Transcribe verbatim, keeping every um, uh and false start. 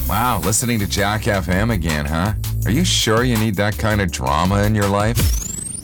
Wow, listening to Jack F M again, huh? Are you sure you need that kind of drama in your life?